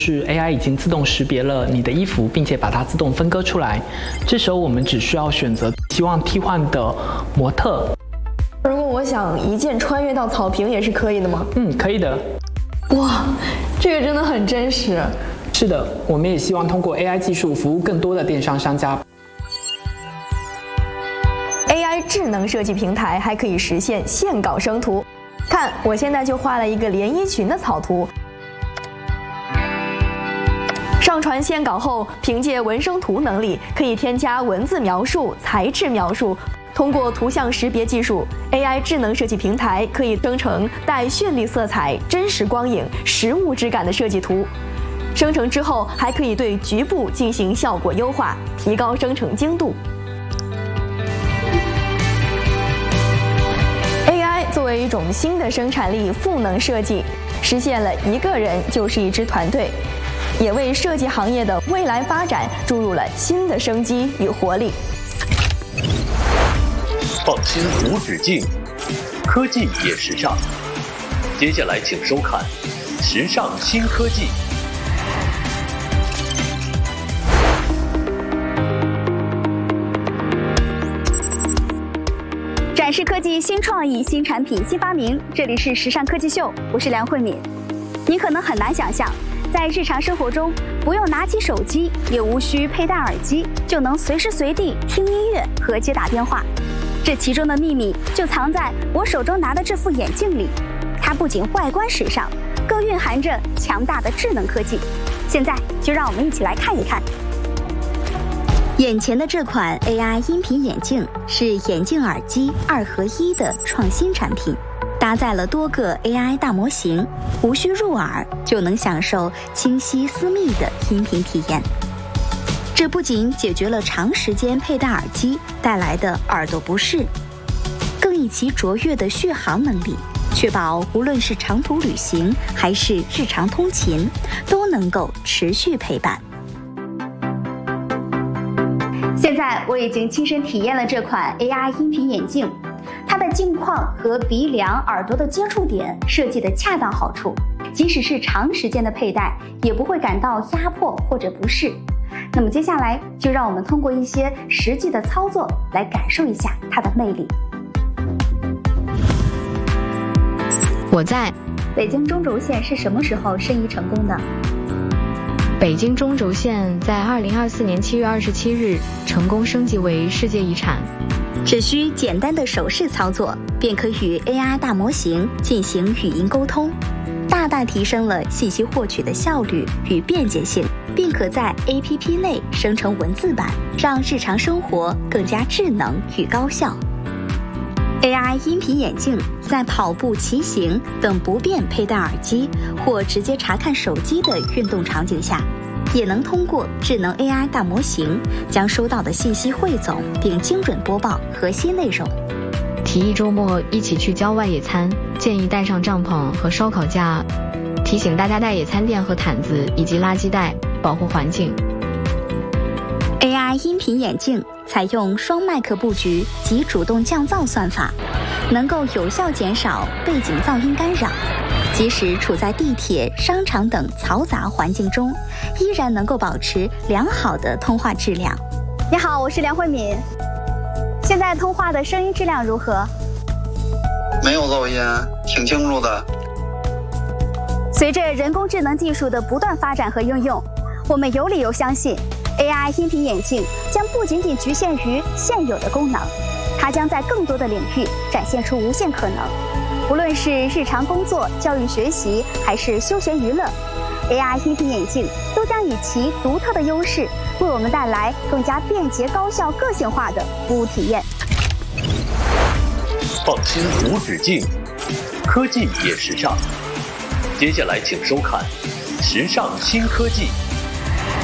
是 AI 已经自动识别了你的衣服，并且把它自动分割出来。这时候我们只需要选择希望替换的模特。 如果我想一键穿越到草坪，也是可以的吗？ 可以的。 哇，这个真的很真实。 是的，我们也希望通过 AI 技术服务更多的电商商家。 AI 智能设计平台还可以实现线稿生图。看，我现在就画了一个连衣裙的草图。上传线稿后，凭借文生图能力，可以添加文字描述、材质描述。通过图像识别技术 ，AI 智能设计平台可以生成带绚丽色彩、真实光影、实物质感的设计图。生成之后，还可以对局部进行效果优化，提高生成精度。AI 作为一种新的生产力赋能设计，实现了一个人就是一支团队。也为设计行业的未来发展注入了新的生机与活力。 创新无止境，科技也时尚。接下来请收看《时尚新科技》。 展示科技新创意、新产品、新发明，这里是时尚科技秀，我是梁慧敏。您可能很难想象，在日常生活中，不用拿起手机，也无需佩戴耳机，就能随时随地听音乐和接打电话。这其中的秘密就藏在我手中拿的这副眼镜里。它不仅外观时尚，更蕴含着强大的智能科技。现在就让我们一起来看一看。眼前的这款 AI 音频眼镜是眼镜耳机2合1的创新产品。搭载了多个 AI 大模型，无需入耳就能享受清晰私密的音频体验。这不仅解决了长时间佩戴耳机带来的耳朵不适，更以其卓越的续航能力，确保无论是长途旅行还是日常通勤，都能够持续陪伴。现在我已经亲身体验了这款 AI 音频眼镜。它的镜框和鼻梁、耳朵的接触点设计得恰到好处，即使是长时间的佩戴，也不会感到压迫或者不适。那么接下来就让我们通过一些实际的操作来感受一下它的魅力。 我在北京中轴线是什么时候申遗成功的？ 北京中轴线在2024年7月27日成功升级为世界遗产。 只需简单的手势操作，便可与 AI 大模型进行语音沟通，大大提升了信息获取的效率与便捷性，并可在 APP 内生成文字版，让日常生活更加智能与高效。AI 音频眼镜在跑步、骑行等不便佩戴耳机或直接查看手机的运动场景下，也能通过智能 AI 大模型将收到的信息汇总，并精准播报核心内容。 提议周末一起去郊外野餐，建议带上帐篷和烧烤架，提醒大家带野餐垫和毯子以及垃圾袋，保护环境。 AI 音频眼镜采用双麦克布局及主动降噪算法，能够有效减少背景噪音干扰，即使处在地铁、商场等嘈杂环境中，依然能够保持良好的通话质量。你好，我是梁慧敏。现在通话的声音质量如何？ 没有噪音，挺清楚的。 随着人工智能技术的不断发展和应用，我们有理由相信 AI 音频眼镜将不仅仅局限于现有的功能，它将在更多的领域展现出无限可能。无论是日常工作、教育学习，还是休闲娱乐， AI 音频眼镜都将以其独特的优势，为我们带来更加便捷、高效、个性化的服务体验。 创新无止境，科技也时尚。接下来请收看《时尚新科技》。